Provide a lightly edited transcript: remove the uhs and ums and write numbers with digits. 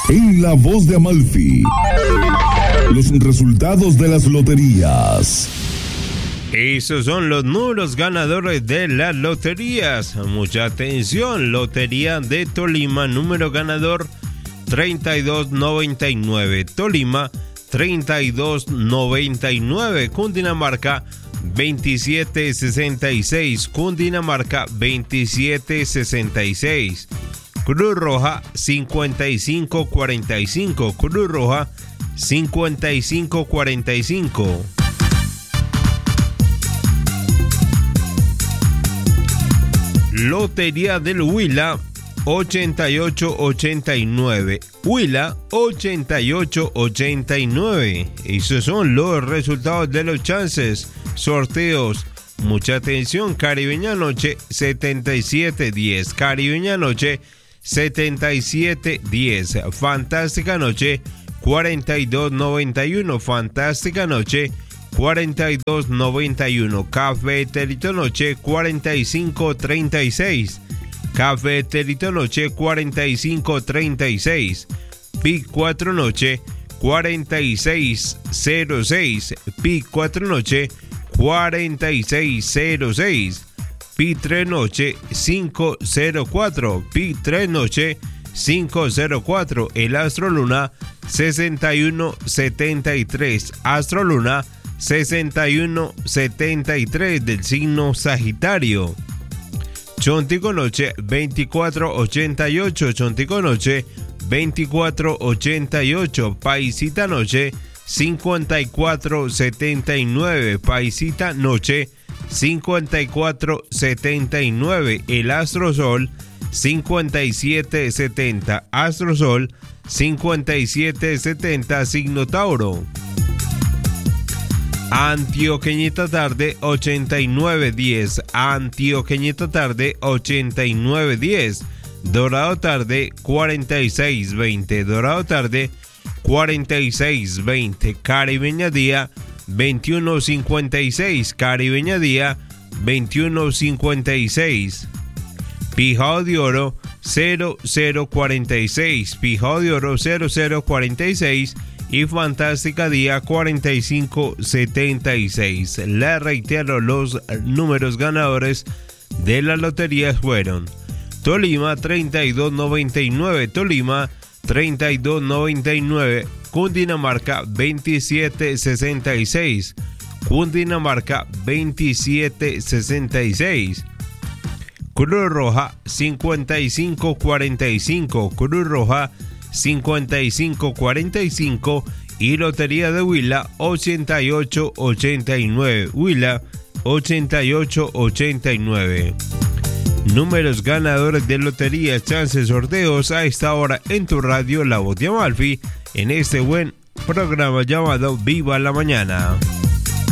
En La Voz de Amalfi, los resultados de las loterías. Esos son los números ganadores de las loterías. Mucha atención. Lotería de Tolima, número ganador 3299. Tolima 3299. Cundinamarca 2766. Cundinamarca 2766. Cruz Roja 5545. Cruz Roja 5545. Lotería del Huila 8889. Huila 8889. Esos son los resultados de los chances. Sorteos. Mucha atención. Caribeña Noche 7710. Caribeña Noche 7710. Fantástica Noche 4291. Fantástica Noche 4291. Cafeterito Noche 4536. Cafeterito Noche 4536. Pic 4 Noche 4606. Pic 4 Noche 4606. Pic 3 Noche 504. Pic 3 Noche 504. El Astro Luna 6173. Astro Luna 6173 del signo Sagitario. Chontico Noche 2488. Chontico Noche 2488. Paisita Noche 5479. Paisita Noche 5479. El Astro Sol 5770. Astro Sol 5770, signo Tauro. Antioqueñita Tarde 8910. Antioqueñita Tarde 8910. Dorado Tarde 4620. Dorado Tarde 4620. Caribeña Día 2156. Caribeña Día 2156. Pijao de Oro 0046. Pijao de Oro 0046. Y Fantástica Día 4576. Le reitero, los números ganadores de las loterías fueron: Tolima 3299. Tolima 3299. Cundinamarca 2766. Cundinamarca 2766. Cruz Roja 5545. Cruz Roja 5545. Y Lotería de Huila 8889. Huila 8889. Números ganadores de loterías, chances, sorteos a esta hora en tu radio La Voz de Amalfi, en este buen programa llamado Viva la Mañana.